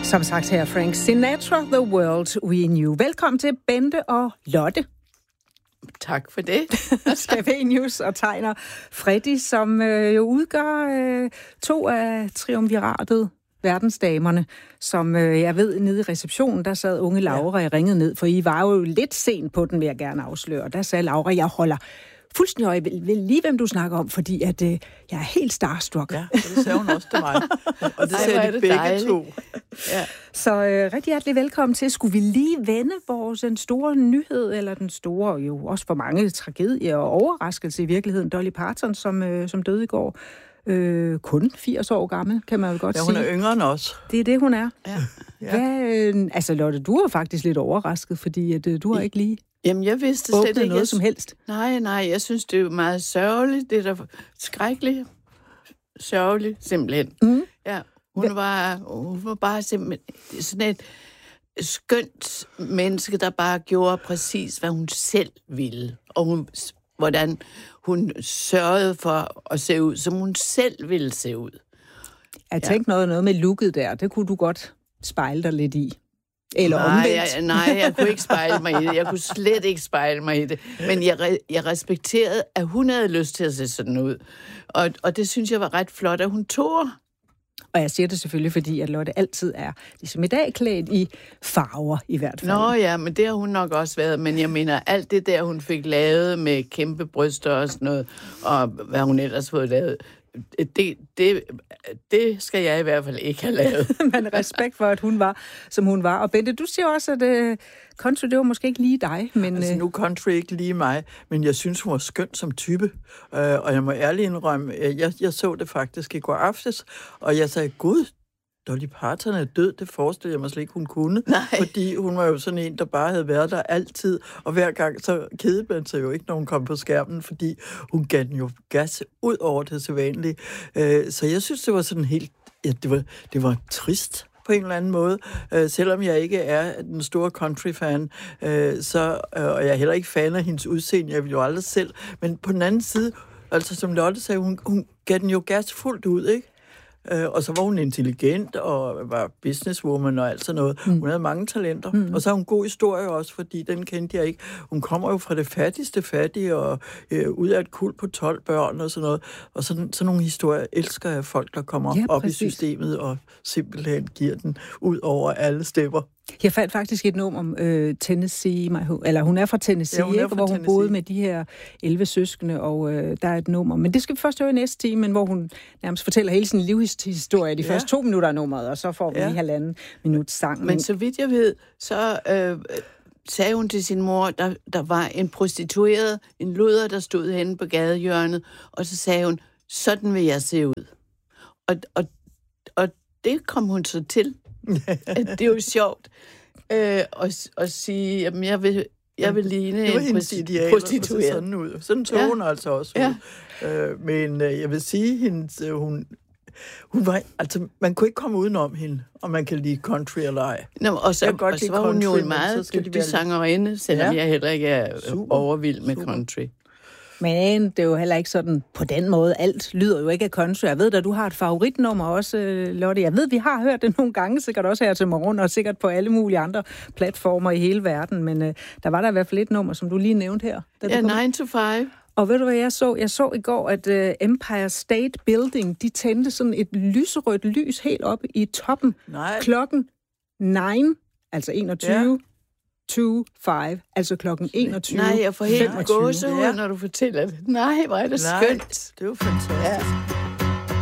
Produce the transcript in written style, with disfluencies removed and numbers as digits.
Som sagt her, Frank Sinatra, The World We Knew. Velkommen til Bente og Lotte. Tak for det. Scavenius og tegner Freddy, som jo udgør to af triumviratet, verdensdamerne, som jeg ved, nede i receptionen, der sad unge Laura, jeg ringede ned, for I var jo lidt sent på den, vil jeg gerne afsløre. Og der sagde Laura, jeg holder fuldstændig øje ved lige, hvem du snakker om, fordi at, jeg er helt starstruck. Ja, det sagde hun også til mig. Og det sagde de begge dejligt. To. Ja. Så rigtig hjertelig velkommen til. Skulle vi lige vende den store nyhed, eller den store, jo også for mange tragedie og overraskelse i virkeligheden, Dolly Parton, som døde i går. Kun 80 år gammel, kan man jo godt sige. Ja, hun er yngre end os. Det er det, hun er. Ja. Altså, Lotte, du er faktisk lidt overrasket, fordi at, du har ikke lige... Jamen, jeg vidste slet ikke noget som helst. Nej, jeg synes, det er meget sørgeligt. Det er da skrækkeligt. Sørgeligt, simpelthen. Mm. Ja, hun var bare simpelthen sådan et skønt menneske, der bare gjorde præcis, hvad hun selv ville. Og hvordan hun sørgede for at se ud, som hun selv ville se ud. Jeg tænkte noget med looket der. Det kunne du godt spejle dig lidt i. Eller omvendt. Jeg kunne ikke spejle mig i det. Jeg kunne slet ikke spejle mig i det. Men jeg respekterede, at hun havde lyst til at se sådan ud. Og det synes jeg var ret flot, at hun tog. Og jeg siger det selvfølgelig, fordi at Lotte altid er, ligesom i dag, klædt i farver i hvert fald. Nå ja, men det har hun nok også været. Men jeg mener, alt det der, hun fik lavet med kæmpe bryster og sådan noget, og hvad hun ellers fået lavet, det skal jeg i hvert fald ikke have lavet. Men respekt for, at hun var, som hun var. Og Bente, du siger også, at country, det var måske ikke lige dig. Men, altså nu country ikke lige mig, men jeg synes, hun var skøn som type. Og jeg må ærligt indrømme, jeg så det faktisk i går aftes, og jeg sagde, gud, Dolly Parton er død, det forestiller jeg mig slet ikke, hun kunne. Nej. Fordi hun var jo sådan en, der bare havde været der altid. Og hver gang, så kedede man sig jo ikke, når hun kom på skærmen, fordi hun gav den jo gas ud over det sædvanlige. Så jeg synes, det var sådan helt... Ja, det var trist på en eller anden måde. Selvom jeg ikke er den store country-fan, og jeg er heller ikke fan af hendes udseende, jeg vil jo aldrig selv. Men på den anden side, altså som Lotte sagde, hun gav den jo gas fuldt ud, ikke? Og så var hun intelligent og var businesswoman og alt sådan noget. Hun havde mange talenter. Og så har hun god historie også, fordi den kendte jeg ikke. Hun kommer jo fra det fattigste fattige og ud af et kuld på 12 børn og sådan noget. Og sådan nogle historier elsker jeg, folk, der kommer op i systemet og simpelthen giver den ud over alle stepper. Jeg fandt faktisk et nummer om Tennessee, eller hun er fra Tennessee, hvor hun boede med de her 11 søskende, og der er et nummer. Men det skal vi først høre i næste time, men hvor hun nærmest fortæller hele sin livshistorie de første 2 minutter af nummeret, og så får vi lige 1,5 minut sang. Men så vidt jeg ved, så sagde hun til sin mor, der var en prostitueret, en luder, der stod henne på gadehjørnet, og så sagde hun, sådan vil jeg se ud. Og det kom hun så til. Det er jo sjovt at sige, at jeg vil ligne en prostitueret. Sådan ud. Sådan tog hun altså også ud. Men jeg vil sige, hun var, altså man kunne ikke komme udenom hende, om man kan lide country eller ej. Nå, og så var hun jo en meget dygtig sangerinde, selvom jeg heller ikke er overvild med country. Men det er jo heller ikke sådan på den måde. Alt lyder jo ikke af country. Jeg ved, at du har et favoritnummer også, Lotte. Jeg ved, vi har hørt det nogle gange, sikkert også her til morgen, og sikkert på alle mulige andre platformer i hele verden. Men der var der i hvert fald et nummer, som du lige nævnte her. Ja, 9 to 5. Og ved du, hvad jeg så? Jeg så i går, at Empire State Building, de tændte sådan et lyserødt lys helt op i toppen. Klokken 9, altså 21. 2-5, altså klokken 21. Nej, jeg får helt gåsehud, når du fortæller det. Nej, hvor er det skønt. Det er jo fantastisk. Ja.